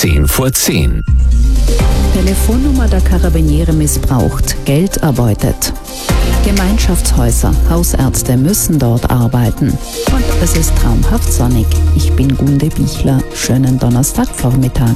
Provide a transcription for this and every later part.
10:10. Telefonnummer der Karabiniere missbraucht, Geld erbeutet. Gemeinschaftshäuser, Hausärzte müssen dort arbeiten. Und es ist traumhaft sonnig. Ich bin Gunde Bichler. Schönen Donnerstagvormittag.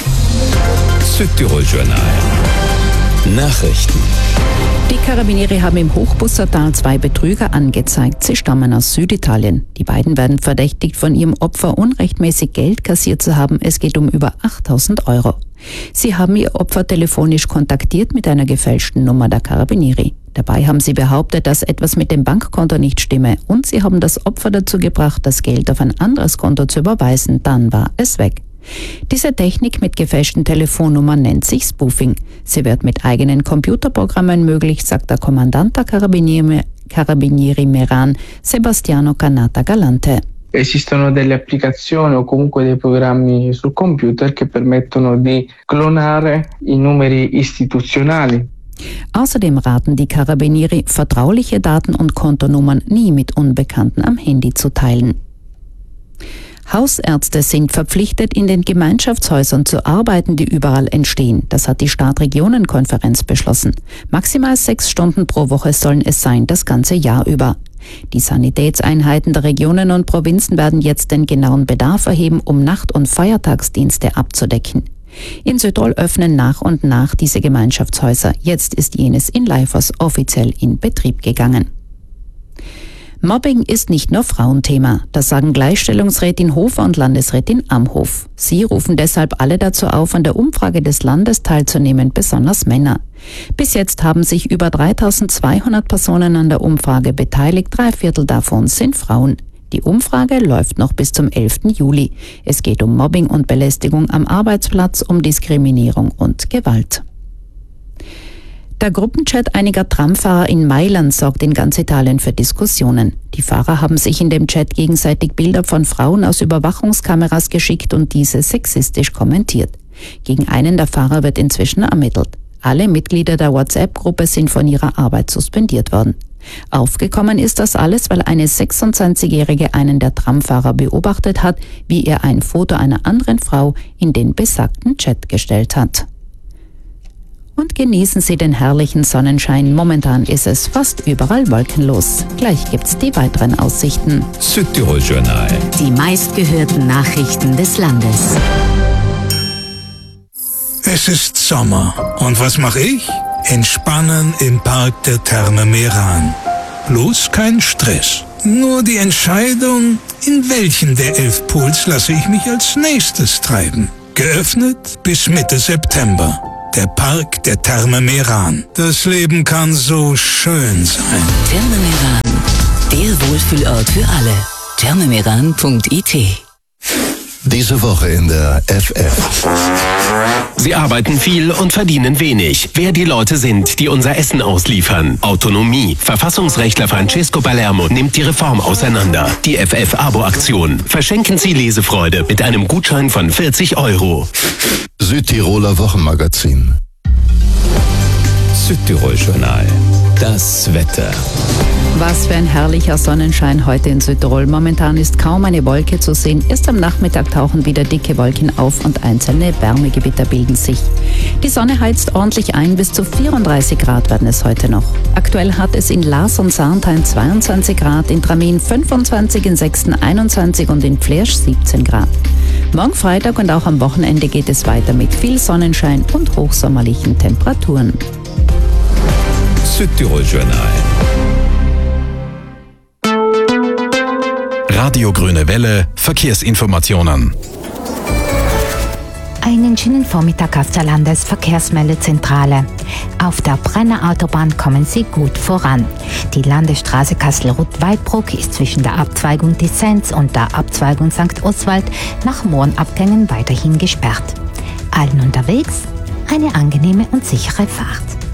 Südtirol Journal. Nachrichten. Die Karabiniere haben im Hochbussertal 2 Betrüger angezeigt. Sie stammen aus Süditalien. Die beiden werden verdächtigt, von ihrem Opfer unrechtmäßig Geld kassiert zu haben. Es geht um über 8.000 Euro. Sie haben ihr Opfer telefonisch kontaktiert mit einer gefälschten Nummer der Karabinieri. Dabei haben sie behauptet, dass etwas mit dem Bankkonto nicht stimme, und sie haben das Opfer dazu gebracht, das Geld auf ein anderes Konto zu überweisen. Dann war es weg. Diese Technik mit gefälschten Telefonnummern nennt sich Spoofing. Sie wird mit eigenen Computerprogrammen möglich, sagt der Kommandant der Carabinieri Meran, Sebastiano Cannata Galante. Esistono delle applicazioni o comunque dei programmi sul computer che permettono di clonare i numeri istituzionali. Außerdem raten die Carabinieri, vertrauliche Daten und Kontonummern nie mit Unbekannten am Handy zu teilen. Hausärzte sind verpflichtet, in den Gemeinschaftshäusern zu arbeiten, die überall entstehen. Das hat die Stadt-Regionen-Konferenz beschlossen. Maximal 6 Stunden pro Woche sollen es sein, das ganze Jahr über. Die Sanitätseinheiten der Regionen und Provinzen werden jetzt den genauen Bedarf erheben, um Nacht- und Feiertagsdienste abzudecken. In Südtirol öffnen nach und nach diese Gemeinschaftshäuser. Jetzt ist jenes in Leifers offiziell in Betrieb gegangen. Mobbing ist nicht nur Frauenthema. Das sagen Gleichstellungsrätin Hofer und Landesrätin Amhof. Sie rufen deshalb alle dazu auf, an der Umfrage des Landes teilzunehmen, besonders Männer. Bis jetzt haben sich über 3.200 Personen an der Umfrage beteiligt. 3/4 davon sind Frauen. Die Umfrage läuft noch bis zum 11. Juli. Es geht um Mobbing und Belästigung am Arbeitsplatz, um Diskriminierung und Gewalt. Der Gruppenchat einiger Tramfahrer in Mailand sorgt in ganz Italien für Diskussionen. Die Fahrer haben sich in dem Chat gegenseitig Bilder von Frauen aus Überwachungskameras geschickt und diese sexistisch kommentiert. Gegen einen der Fahrer wird inzwischen ermittelt. Alle Mitglieder der WhatsApp-Gruppe sind von ihrer Arbeit suspendiert worden. Aufgekommen ist das alles, weil eine 26-Jährige einen der Tramfahrer beobachtet hat, wie er ein Foto einer anderen Frau in den besagten Chat gestellt hat. Und genießen Sie den herrlichen Sonnenschein. Momentan ist es fast überall wolkenlos. Gleich gibt's die weiteren Aussichten. Südtirol Journal. Die meistgehörten Nachrichten des Landes. Es ist Sommer. Und was mache ich? Entspannen im Park der Therme Meran. Bloß kein Stress. Nur die Entscheidung, in welchen der 11 Pools lasse ich mich als nächstes treiben. Geöffnet bis Mitte September. Der Park der Therme Meran. Das Leben kann so schön sein. Therme Meran, der Wohlfühlort für alle. thermemeran.it. Diese Woche in der FF. Sie arbeiten viel und verdienen wenig. Wer die Leute sind, die unser Essen ausliefern. Autonomie. Verfassungsrechtler Francesco Palermo nimmt die Reform auseinander. Die FF-Abo-Aktion. Verschenken Sie Lesefreude mit einem Gutschein von 40 Euro. Südtiroler Wochenmagazin. Südtirol Journal. Das Wetter. Was für ein herrlicher Sonnenschein heute in Südtirol. Momentan ist kaum eine Wolke zu sehen. Erst am Nachmittag tauchen wieder dicke Wolken auf und einzelne Wärmegewitter bilden sich. Die Sonne heizt ordentlich ein. Bis zu 34 Grad werden es heute noch. Aktuell hat es in Lars und Sarnthein 22 Grad, in Tramin 25, in Sexten 21 und in Flersch 17 Grad. Morgen Freitag und auch am Wochenende geht es weiter mit viel Sonnenschein und hochsommerlichen Temperaturen. Südtirol Journal. Radio Grüne Welle, Verkehrsinformationen. Einen schönen Vormittag auf der Landesverkehrsmeldezentrale. Auf der Brenner Autobahn kommen Sie gut voran. Die Landesstraße Kassel-Ruth-Weidbruck ist zwischen der Abzweigung Dissenz und der Abzweigung St. Oswald nach Mohrenabgängen weiterhin gesperrt. Allen unterwegs eine angenehme und sichere Fahrt.